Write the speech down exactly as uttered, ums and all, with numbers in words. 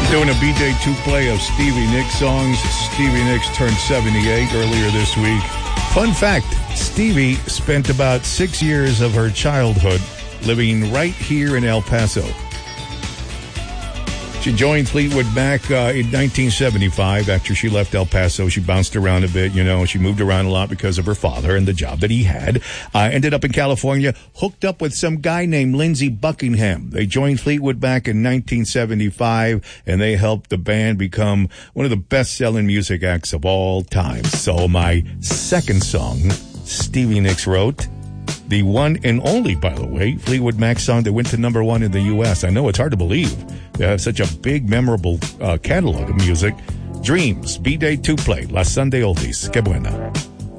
Doing a B-Day two play of Stevie Nicks songs. Stevie Nicks turned seventy-eight earlier this week. Fun fact, Stevie spent about six years of her childhood living right here in El Paso. She joined Fleetwood Mac uh, in nineteen seventy-five. After she left El Paso, she bounced around a bit. You know, she moved around a lot because of her father and the job that he had. Uh, ended up in California, hooked up with some guy named Lindsey Buckingham. They joined Fleetwood Mac in nineteen seventy-five, and they helped the band become one of the best-selling music acts of all time. So my second song, Stevie Nicks wrote, the one and only, by the way, Fleetwood Mac song that went to number one in the U S. I know it's hard to believe. They have such a big, memorable uh, catalog of music. Dreams, B-Day two play, La Sunday Oldies. Que buena.